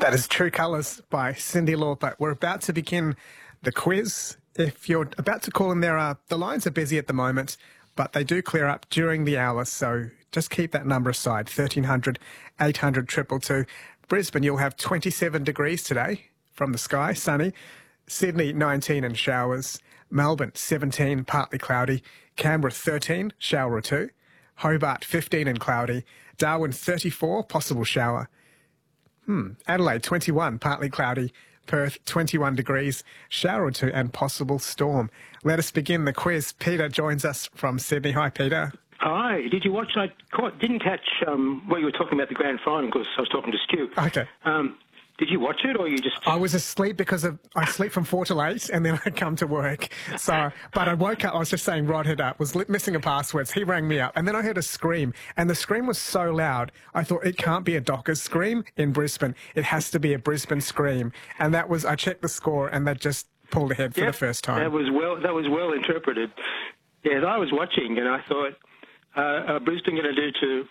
That is True Colours by Cyndi Lauper. We're about to begin the quiz. If you're about to call in, the lines are busy at the moment, but they do clear up during the hour, so just keep that number aside, 1300 800 222. Brisbane, you'll have 27 degrees today from the sky, sunny. Sydney, 19 and showers. Melbourne, 17, partly cloudy. Canberra, 13, shower or two. Hobart, 15 and cloudy. Darwin, 34, possible shower. Adelaide, 21, partly cloudy. Perth, 21 degrees, shower or two and possible storm. Let us begin the quiz. Peter joins us from Sydney. Hi, Peter. Hi. Did you watch? Didn't catch what you were talking about the grand final because I was talking to Stu. Okay. Did you watch it or you just... I was asleep because I sleep from 4 till 8 and then I come to work. So, but I woke up, I was just saying right it up, was missing a password. So he rang me up and then I heard a scream and the scream was so loud, I thought it can't be a Dockers scream in Brisbane. It has to be a Brisbane scream. And that was, I checked the score and that just pulled ahead for the first time. That was well interpreted. Yeah, I was watching and I thought, Brisbane going to do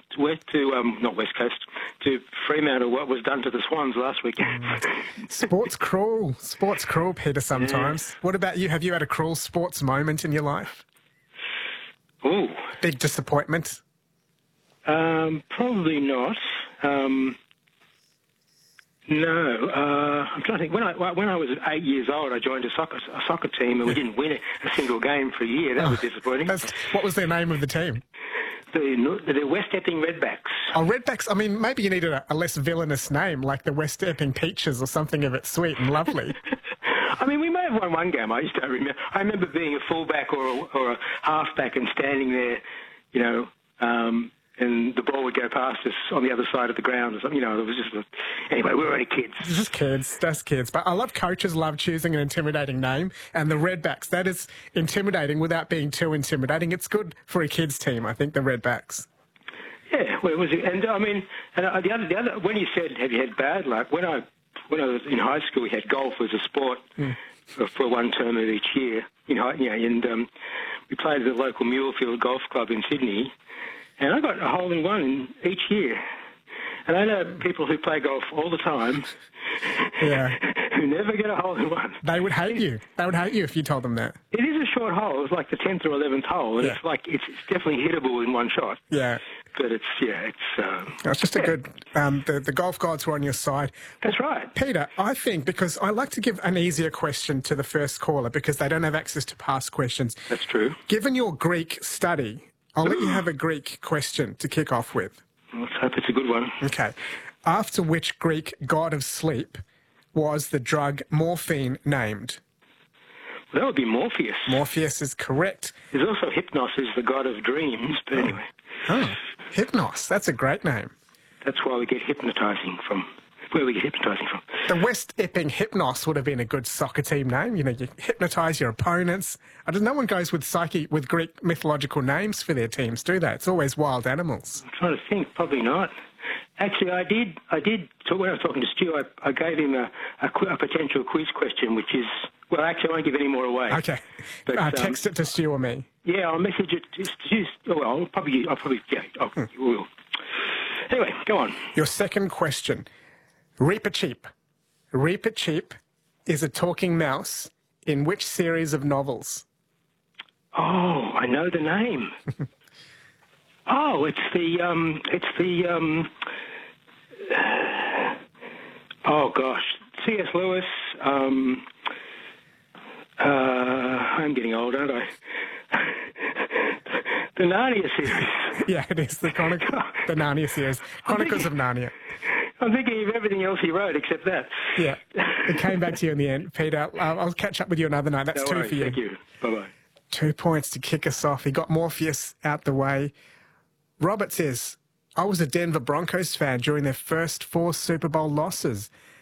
to Fremantle what was done to the Swans last weekend. Sports cruel, Peter, sometimes. Yeah. What about you? Have you had a cruel sports moment in your life? Ooh. Big disappointment? Probably not. No. I'm trying to think. When I was 8 years old, I joined a soccer team and we didn't win a single game for a year. That was disappointing. What was the name of the team? The West Epping Redbacks. Oh, Redbacks. I mean, maybe you needed a less villainous name, like the West Epping Peaches or something of it sweet and lovely. I mean, we may have won one game. I just don't remember. I remember being a fullback or a halfback and standing there, you know, and the ball would go past us on the other side of the ground or something. You know, it was just... Anyway, we were only kids. Just kids. That's kids. But I love coaches love choosing an intimidating name. And the Redbacks, that is intimidating without being too intimidating. It's good for a kids' team, I think, the Redbacks. Yeah, well, it was... And, I mean, and the other... When you said, have you had bad luck, when I was in high school, we had golf as a sport for one term of each year. We played at the local Muirfield Golf Club in Sydney. And I got a hole-in-one each year. And I know people who play golf all the time who never get a hole-in-one. They would hate you. They would hate you if you told them that. It is a short hole. It's like the 10th or 11th hole. And it's definitely hittable in one shot. Yeah. But it's just a good... the golf gods were on your side. That's right. Peter, I think, because I like to give an easier question to the first caller because they don't have access to past questions. That's true. Given your Greek study... I'll let you have a Greek question to kick off with. Let's hope it's a good one. Okay. After which Greek god of sleep was the drug morphine named? Well, that would be Morpheus. Morpheus is correct. There's also Hypnos, is the god of dreams, but anyway. Oh, Hypnos. That's a great name. That's why we get hypnotising from. Where we get hypnotising from. The West Epping Hypnos would have been a good soccer team name. You know, you hypnotise your opponents. No one goes with Greek mythological names for their teams, do they? It's always wild animals. I'm trying to think. Probably not. Actually, I did. So when I was talking to Stu, I gave him a potential quiz question, which is... Well, actually, I won't give any more away. Okay. But, text it to Stu or me. Yeah, I'll message it to Stu. Well, I'll probably will. Anyway, go on. Your second question. Reepicheep. Reepicheep is a talking mouse in which series of novels? Oh, I know the name. Oh, it's the oh gosh, C.S. Lewis. I'm getting old, aren't I? The Narnia series. Yeah, it is the Narnia series. Chronicles of Narnia. I'm thinking of everything else he wrote except that. Yeah, it came back to you in the end, Peter. I'll catch up with you another night. That's no 2 worries. for you. Thank you. Bye-bye. 2 points to kick us off. He got Morpheus out the way. Robert says, I was a Denver Broncos fan during their first 4 Super Bowl losses.